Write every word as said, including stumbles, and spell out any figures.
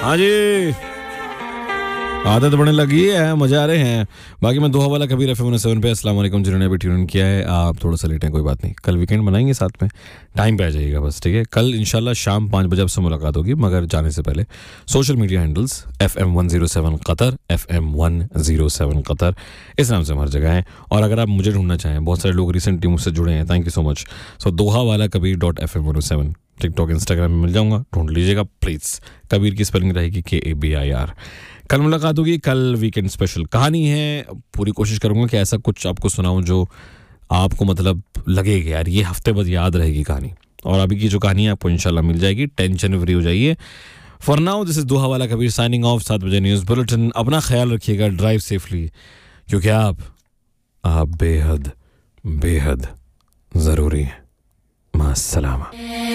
हाँ जी, आदत बढ़ने लगी है, मजा आ रहे हैं। बाकी मैं दोहा वाला कबीर एफएम सेवन पे। अस्सलाम वालेकुम जिन्होंने अभी ट्यून किया है, आप थोड़ा सा लेट हैं, कोई बात नहीं, कल वीकेंड मनाएंगे साथ में, टाइम पे आ जाइएगा बस, ठीक है। कल इंशाल्लाह शाम पाँच बजे आपसे मुलाकात होगी, मगर जाने से पहले social media handles F M one zero seven Qatar, F M one zero seven Qatar, इस नाम से हम हर जगह हैं। और अगर आप मुझे ढूंढना चाहें, बहुत सारे लोग रिसेंटली मुझसे जुड़े हैं, थैंक यू सो मच। सो दोहा वाला Kabir dot F M one seven, TikTok Instagram में मिल जाऊंगा, ढूंढ लीजिएगा प्लीज़। कबीर की स्पेलिंग रहेगी के ए बी आई आर। कल मुलाकात होगी, कल वीकेंड स्पेशल कहानी है। पूरी कोशिश करूंगा कि ऐसा कुछ आपको सुनाऊं जो आपको मतलब लगे कि यार ये हफ्ते बाद याद रहेगी कहानी। और अभी की जो कहानी है आपको इंशाल्लाह मिल जाएगी, टेंशन फ्री हो जाइए। फॉर नाउ दिस इज दोहा वाला कबीर साइनिंग ऑफ। सात बजे न्यूज़ बुलेटिन। अपना ख्याल रखिएगा, ड्राइव सेफली, क्योंकि आप आप बेहद बेहद ज़रूरी हैं। मास्सलामा।